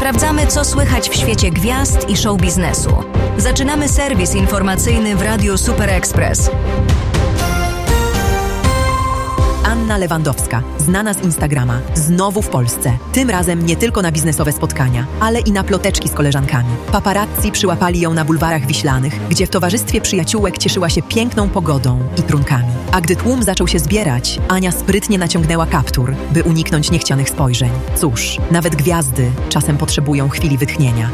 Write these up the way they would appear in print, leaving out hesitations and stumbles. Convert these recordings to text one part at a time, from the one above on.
Sprawdzamy, co słychać w świecie gwiazd i show biznesu. Zaczynamy serwis informacyjny w Radiu Super Express. Anna Lewandowska, znana z Instagrama, znowu w Polsce. Tym razem nie tylko na biznesowe spotkania, ale i na ploteczki z koleżankami. Paparazzi przyłapali ją na bulwarach wiślanych, gdzie w towarzystwie przyjaciółek cieszyła się piękną pogodą i trunkami. A gdy tłum zaczął się zbierać, Ania sprytnie naciągnęła kaptur, by uniknąć niechcianych spojrzeń. Cóż, nawet gwiazdy czasem potrzebują chwili wytchnienia.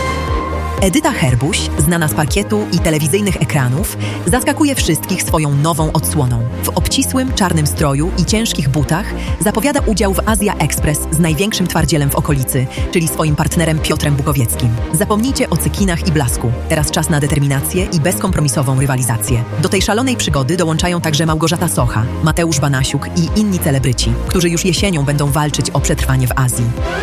Edyta Herbuś, znana z parkietu i telewizyjnych ekranów, zaskakuje wszystkich swoją nową odsłoną. W obcisłym, czarnym stroju i ciężkich butach zapowiada udział w Azja Express z największym twardzielem w okolicy, czyli swoim partnerem Piotrem Bukowieckim. Zapomnijcie o cekinach i blasku. Teraz czas na determinację i bezkompromisową rywalizację. Do tej szalonej przygody dołączają także Małgorzata Socha, Mateusz Banasiuk i inni celebryci, którzy już jesienią będą walczyć o przetrwanie w Azji.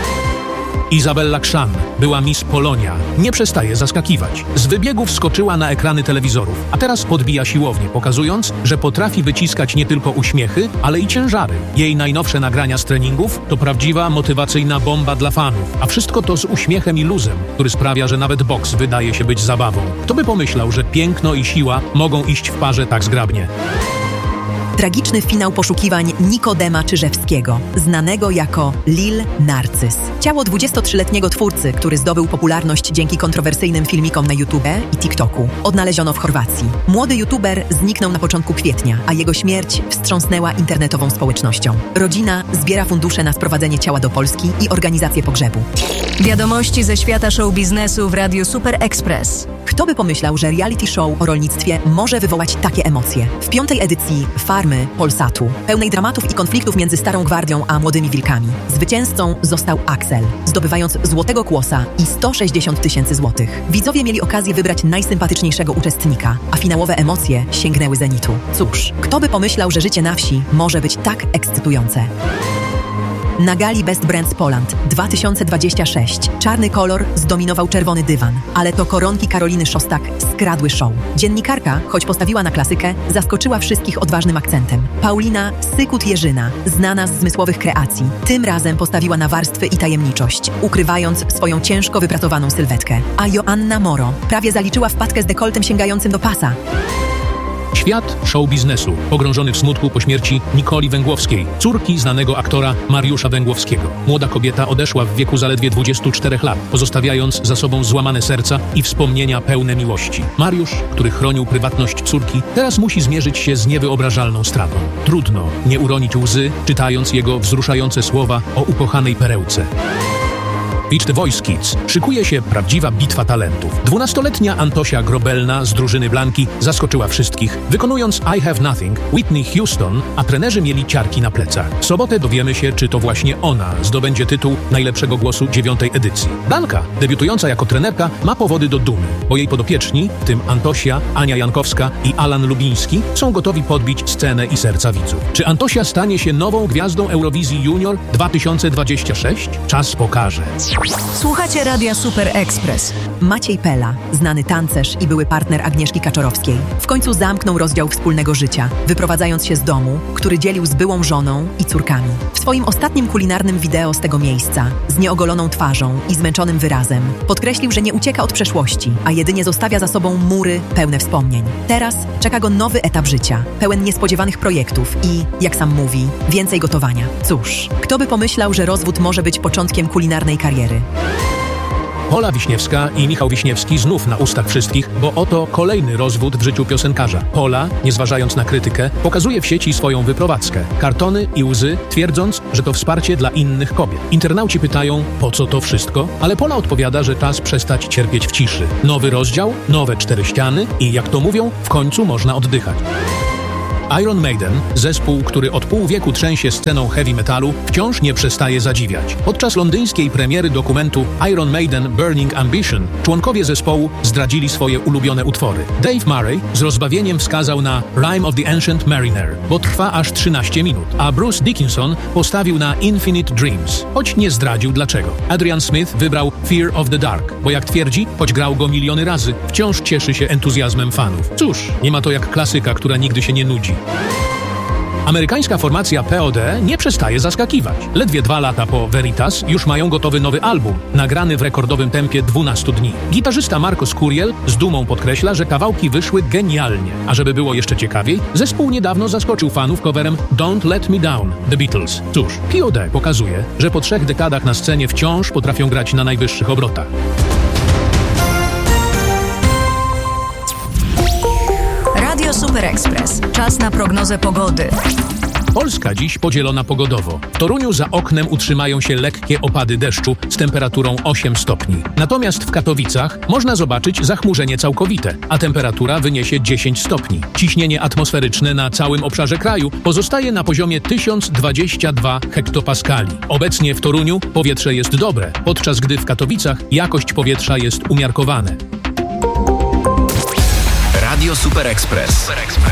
Izabella Krzan, była Miss Polonia, nie przestaje zaskakiwać. Z wybiegów skoczyła na ekrany telewizorów, a teraz podbija siłownię, pokazując, że potrafi wyciskać nie tylko uśmiechy, ale i ciężary. Jej najnowsze nagrania z treningów to prawdziwa motywacyjna bomba dla fanów, a wszystko to z uśmiechem i luzem, który sprawia, że nawet boks wydaje się być zabawą. Kto by pomyślał, że piękno i siła mogą iść w parze tak zgrabnie? Tragiczny finał poszukiwań Nikodema Czyżewskiego, znanego jako Lil Narcyz. Ciało 23-letniego twórcy, który zdobył popularność dzięki kontrowersyjnym filmikom na YouTube i TikToku, odnaleziono w Chorwacji. Młody youtuber zniknął na początku kwietnia, a jego śmierć wstrząsnęła internetową społecznością. Rodzina zbiera fundusze na sprowadzenie ciała do Polski i organizację pogrzebu. Wiadomości ze świata show biznesu w Radiu Super Express. Kto by pomyślał, że reality show o rolnictwie może wywołać takie emocje? W 5. edycji Farmy Polsatu, pełnej dramatów i konfliktów między Starą Gwardią a Młodymi Wilkami, zwycięzcą został Axel, zdobywając Złotego Kłosa i 160 000 złotych. Widzowie mieli okazję wybrać najsympatyczniejszego uczestnika, a finałowe emocje sięgnęły zenitu. Cóż, kto by pomyślał, że życie na wsi może być tak ekscytujące? Na gali Best Brands Poland 2026 czarny kolor zdominował czerwony dywan, ale to koronki Karoliny Szostak skradły show. Dziennikarka, choć postawiła na klasykę, zaskoczyła wszystkich odważnym akcentem. Paulina Sykut-Jerzyna, znana z zmysłowych kreacji, tym razem postawiła na warstwy i tajemniczość, ukrywając swoją ciężko wypracowaną sylwetkę. A Joanna Moro prawie zaliczyła wpadkę z dekoltem sięgającym do pasa. Świat show biznesu, pogrążony w smutku po śmierci Nikoli Węgłowskiej, córki znanego aktora Mariusza Węgłowskiego. Młoda kobieta odeszła w wieku zaledwie 24 lat, pozostawiając za sobą złamane serca i wspomnienia pełne miłości. Mariusz, który chronił prywatność córki, teraz musi zmierzyć się z niewyobrażalną stratą. Trudno nie uronić łzy, czytając jego wzruszające słowa o ukochanej perełce. Beach The Voice Kids szykuje się prawdziwa bitwa talentów. 12-letnia Antosia Grobelna z drużyny Blanki zaskoczyła wszystkich, wykonując I Have Nothing Whitney Houston, a trenerzy mieli ciarki na plecach. W sobotę dowiemy się, czy to właśnie ona zdobędzie tytuł najlepszego głosu 9. edycji. Blanka, debiutująca jako trenerka, ma powody do dumy, bo jej podopieczni, w tym Antosia, Ania Jankowska i Alan Lubiński, są gotowi podbić scenę i serca widzów. Czy Antosia stanie się nową gwiazdą Eurowizji Junior 2026? Czas pokaże. Słuchacie Radia Super Express. Maciej Pela, znany tancerz i były partner Agnieszki Kaczorowskiej, w końcu zamknął rozdział wspólnego życia, wyprowadzając się z domu, który dzielił z byłą żoną i córkami. W swoim ostatnim kulinarnym wideo z tego miejsca, z nieogoloną twarzą i zmęczonym wyrazem, podkreślił, że nie ucieka od przeszłości, a jedynie zostawia za sobą mury pełne wspomnień. Teraz czeka go nowy etap życia, pełen niespodziewanych projektów i, jak sam mówi, więcej gotowania. Cóż, kto by pomyślał, że rozwód może być początkiem kulinarnej kariery? Pola Wiśniewska i Michał Wiśniewski znów na ustach wszystkich, bo oto kolejny rozwód w życiu piosenkarza. Pola, nie zważając na krytykę, pokazuje w sieci swoją wyprowadzkę. Kartony i łzy, twierdząc, że to wsparcie dla innych kobiet. Internauci pytają, po co to wszystko? Ale Pola odpowiada, że czas przestać cierpieć w ciszy. Nowy rozdział, nowe 4 ściany i, jak to mówią, w końcu można oddychać. Iron Maiden, zespół, który od pół wieku trzęsie sceną heavy metalu, wciąż nie przestaje zadziwiać. Podczas londyńskiej premiery dokumentu Iron Maiden Burning Ambition członkowie zespołu zdradzili swoje ulubione utwory. Dave Murray z rozbawieniem wskazał na Rime of the Ancient Mariner, bo trwa aż 13 minut, a Bruce Dickinson postawił na Infinite Dreams, choć nie zdradził dlaczego. Adrian Smith wybrał Fear of the Dark, bo jak twierdzi, choć grał go miliony razy, wciąż cieszy się entuzjazmem fanów. Cóż, nie ma to jak klasyka, która nigdy się nie nudzi. Amerykańska formacja POD nie przestaje zaskakiwać. Ledwie 2 lata po Veritas już mają gotowy nowy album, nagrany w rekordowym tempie 12 dni. Gitarzysta Marco Scuriel z dumą podkreśla, że kawałki wyszły genialnie. A żeby było jeszcze ciekawiej, zespół niedawno zaskoczył fanów coverem Don't Let Me Down, The Beatles. Cóż, POD pokazuje, że po 3 dekadach na scenie wciąż potrafią grać na najwyższych obrotach. Radio Super Express. Czas na prognozę pogody. Polska dziś podzielona pogodowo. W Toruniu za oknem utrzymają się lekkie opady deszczu z temperaturą 8 stopni. Natomiast w Katowicach można zobaczyć zachmurzenie całkowite, a temperatura wyniesie 10 stopni. Ciśnienie atmosferyczne na całym obszarze kraju pozostaje na poziomie 1022 hektopaskali. Obecnie w Toruniu powietrze jest dobre, podczas gdy w Katowicach jakość powietrza jest umiarkowane. Radio Super Express.